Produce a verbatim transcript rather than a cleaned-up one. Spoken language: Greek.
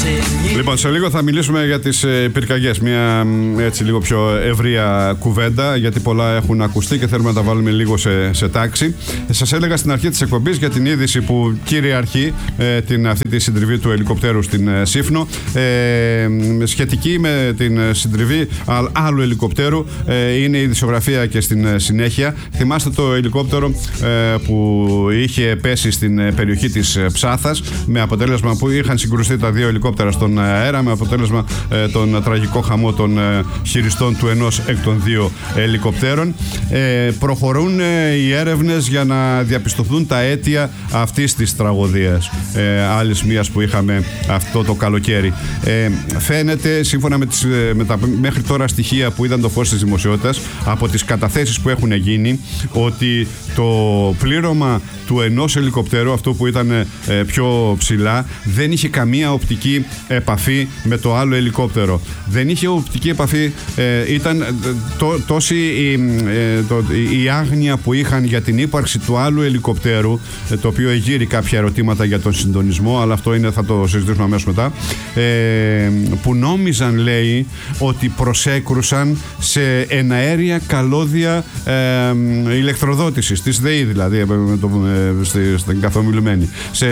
Λοιπόν, σε λίγο θα μιλήσουμε για τις ε, πυρκαγιές. Μια έτσι λίγο πιο ευρεία κουβέντα, γιατί πολλά έχουν ακουστεί και θέλουμε να τα βάλουμε λίγο σε, σε τάξη. Σας έλεγα στην αρχή της εκπομπής για την είδηση που κυριαρχεί ε, την, αυτή τη συντριβή του ελικοπτέρου στην ε, Σύφνο. Ε, σχετική με την συντριβή α, άλλου ελικοπτέρου ε, είναι η ειδησιογραφία και στην ε, συνέχεια. Θυμάστε το ελικόπτερο ε, που είχε πέσει στην ε, περιοχή της ε, Ψάθας, με αποτέλεσμα που είχαν συγκρουστεί τα δύο ελικόπτερα στον αέρα, με αποτέλεσμα ε, τον τραγικό χαμό των ε, χειριστών του ενός εκ των δύο ελικοπτέρων. Ε, προχωρούν ε, οι έρευνες για να διαπιστωθούν τα αίτια αυτής της τραγωδίας, ε, άλλης μίας που είχαμε αυτό το καλοκαίρι. Ε, φαίνεται, σύμφωνα με, τις, με τα μέχρι τώρα στοιχεία που είδαν το φως της δημοσιότητας, από τις καταθέσεις που έχουν γίνει, ότι το πλήρωμα του ενός ελικοπτέρου, αυτό που ήταν ε, πιο ψηλά, δεν είχε καμία οπτική επαφή με το άλλο ελικόπτερο. Δεν είχε οπτική επαφή, ε, ήταν ε, τό, τόση η, ε, το, η άγνοια που είχαν για την ύπαρξη του άλλου ελικοπτέρου, ε, το οποίο εγείρει κάποια ερωτήματα για τον συντονισμό, αλλά αυτό είναι, θα το συζητήσουμε αμέσως μετά, ε, που νόμιζαν, λέει, ότι προσέκρουσαν σε εναέρια καλώδια ε, ηλεκτροδότησης, της ΔΕΗ δηλαδή, με το, ε, στη, στην καθομιλουμένη, σε